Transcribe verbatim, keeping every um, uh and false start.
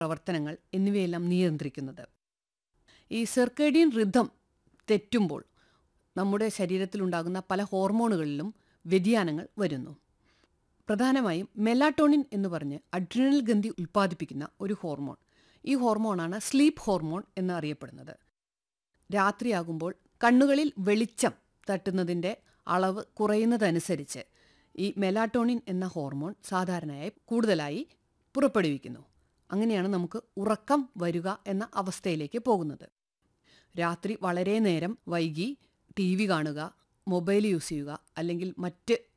പ്രവർത്തനങ്ങൾ എന്നിവയെല്ലാം നിയന്ത്രിക്കുന്നത്. ഈ സിർക്കേഡിയൻ റിഥം തെറ്റുമ്പോൾ നമ്മുടെ ശരീരത്തിലുണ്ടാകുന്ന പല ഹോർമോണുകളിലും വ്യതിയാനങ്ങൾ വരുന്നു. പ്രധാനമായും മെലാറ്റോണിൻ എന്ന് പറഞ്ഞ് അഡ്രിനൽ ഗ്രന്ഥി ഉൽപ്പാദിപ്പിക്കുന്ന ഒരു ഹോർമോൺ. ഈ ഹോർമോണാണ് സ്ലീപ്പ് ഹോർമോൺ എന്നറിയപ്പെടുന്നത്. രാത്രിയാകുമ്പോൾ കണ്ണുകളിൽ വെളിച്ചം തട്ടുന്നതിൻ്റെ അളവ് കുറയുന്നതനുസരിച്ച് ഈ മെലാറ്റോണിൻ എന്ന ഹോർമോൺ സാധാരണയായി കൂടുതലായി പുറപ്പെടുവിക്കുന്നു. അങ്ങനെയാണ് നമുക്ക് ഉറക്കം വരിക എന്ന അവസ്ഥയിലേക്ക് പോകുന്നത്. രാത്രി വളരെ നേരം വൈകി ടി വി കാണുക, മൊബൈൽ യൂസ് ചെയ്യുക അല്ലെങ്കിൽ മറ്റ്